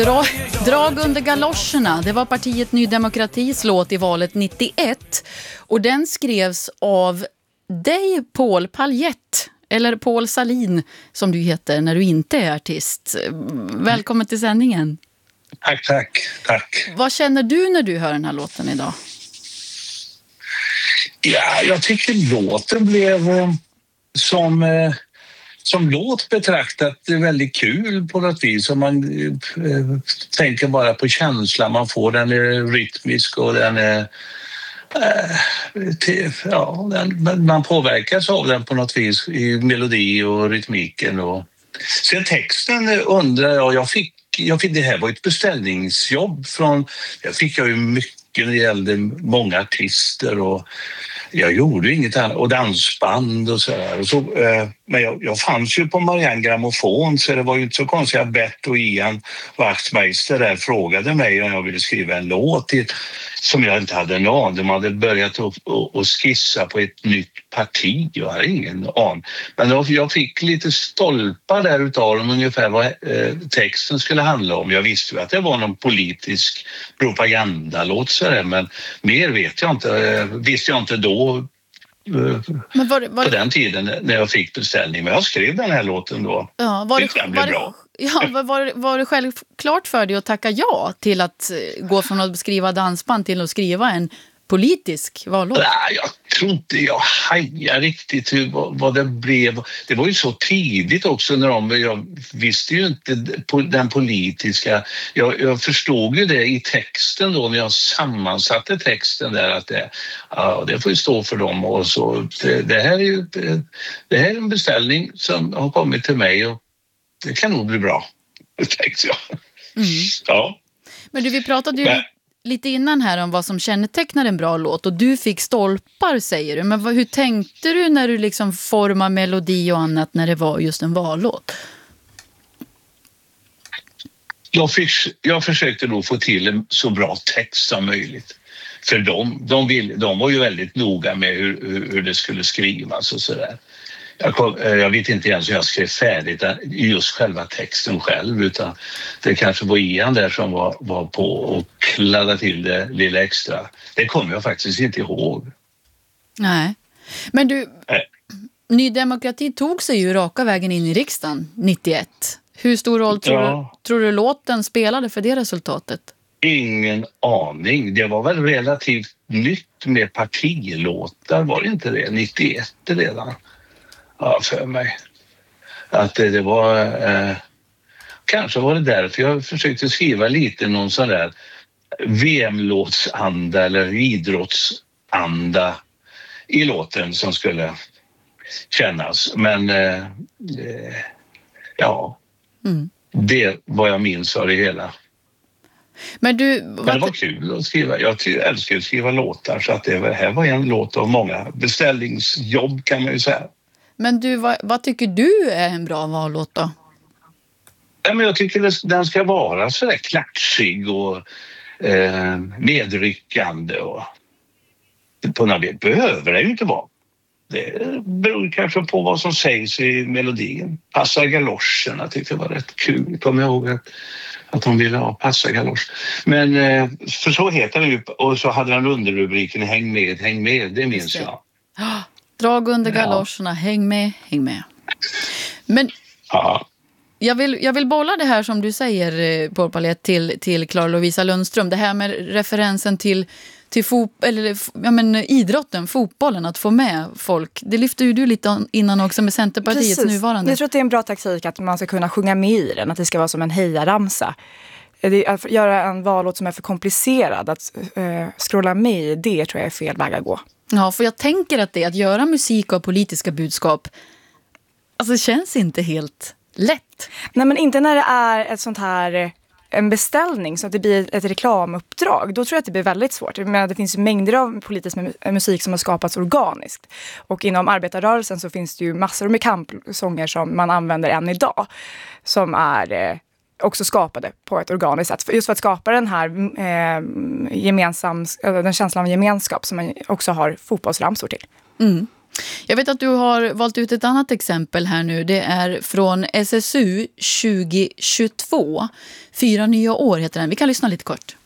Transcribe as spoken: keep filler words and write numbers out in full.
Dra, drag under galoscherna, det var partiet Ny Demokratis låt i valet nittioett och den skrevs av dig, Paul Paljett, eller Paul Salin som du heter när du inte är artist. Välkommen till sändningen. Tack, tack, tack. Vad känner du när du hör den här låten idag? Ja, jag tycker låten blev eh, som... Eh, Som låt betraktat väldigt kul på något vis. Om man eh, tänker bara på känslan man får. Den är rytmisk och den är... Eh, till, ja, den, man påverkas av den på något vis i melodi och rytmiken. Och... Sen texten undrar jag... Jag fick, jag fick, det här var ett beställningsjobb. Från, jag fick jag ju mycket när det gällde många artister och... Jag gjorde inget annat, och dansband och så där. Och så, eh, men jag, jag fanns ju på Marianne Grammofon, så det var ju inte så konstigt att Bert och Ian Wachtmeister där frågade mig om jag ville skriva en låt till, som jag inte hade en aning. De hade börjat att, att, att skissa på ett nytt parti, jag hade ingen aning. Men då, jag fick lite stolpar där utav dem ungefär vad eh, texten skulle handla om. Jag visste ju att det var någon politisk propagandalåt så där, men mer vet jag inte, eh, visste jag inte då. Men var, var, på den tiden när jag fick beställning. Men jag skrev den här låten då. Ja, var, det, var, det, ja, var, var det självklart för dig att tacka ja till att gå från att skriva dansband till att skriva en politisk vallåt? Nej, jag tror inte jag hajade riktigt hur, vad, vad det blev. Det var ju så tidigt också när de, jag visste ju inte på den politiska, jag, jag förstod ju det i texten då när jag sammansatte texten där att det, ja, det får ju stå för dem och så. Det, det här är ju det här är en beställning som har kommit till mig och det kan nog bli bra, tänkte jag. Mm. Ja. Men du, vi pratade ju Men, lite innan här om vad som kännetecknar en bra låt och du fick stolpar, säger du. Men vad, hur tänkte du när du liksom formar melodi och annat när det var just en vallåt? Jag, fick, jag försökte nog få till en så bra text som möjligt. För de, de, vill, de var ju väldigt noga med hur, hur, hur det skulle skrivas och sådär. Jag, kom, jag vet inte ens hur jag skrev färdigt just själva texten själv, utan det kanske var Ian där som var, var på och kladdade till det lilla extra. Det kommer jag faktiskt inte ihåg. Nej, men du, Nej. Ny Demokrati tog sig ju raka vägen in i riksdagen nittioett. Hur stor roll tror, ja. du, tror du låten spelade för det resultatet? Ingen aning. Det var väl relativt nytt med partilåtar, var det inte det? nittioett redan. Ja, för mig. Att det, det var... Eh, kanske var det därför jag försökte skriva lite någon sån där V M-låtsanda eller idrottsanda i låten som skulle kännas. Men eh, eh, ja, mm. det var jag minns av det hela. Men, du, Men det var kul att skriva. Jag älskar att skriva låtar, så att det här var en låt av många beställningsjobb, kan man ju säga. Men du, vad, vad tycker du är en bra vallåt då? Ja, men jag tycker att den ska vara så där klatschig och eh, medryckande. Och, på något vis behöver det ju inte vara. Det beror kanske på vad som sägs i melodin. Passa galoscherna tyckte jag var rätt kul. Kommer jag ihåg att, att de ville ha passa galosch. Men eh, för så heter det ju. Och så hade den underrubriken Häng med, häng med. Det minns jag. Drag under galoscherna, ja. häng med, häng med. Men ja. jag, vill, jag vill bolla det här som du säger, Paul Paljett, till, till Clara Lovisa Lundström. Det här med referensen till, till fot, eller, ja, men, idrotten, fotbollen, att få med folk. Det lyfter ju du lite innan också med Centerpartiets Precis. nuvarande. Jag tror att det är en bra taktik att man ska kunna sjunga med i den, att det ska vara som en hejaramsa. Att göra en vallåt som är för komplicerad, att uh, scrolla med i det tror jag är fel väg att gå. Ja, för jag tänker att det att göra musik och politiska budskap, alltså känns inte helt lätt. Nej, men inte när det är ett sånt här, en beställning så att det blir ett reklamuppdrag. Då tror jag att det blir väldigt svårt. Men det finns ju mängder av politisk musik som har skapats organiskt. Och inom arbetarrörelsen så finns det ju massor med kampsånger som man använder än idag. Som är också skapade på ett organiskt sätt. Just för att skapa den här eh, gemensam, den känslan av gemenskap som man också har fotbollsramsor till. Mm. Jag vet att du har valt ut ett annat exempel här nu. Det är från S S U tjugo tjugotvå. Fyra nya år heter den. Vi kan lyssna lite kort.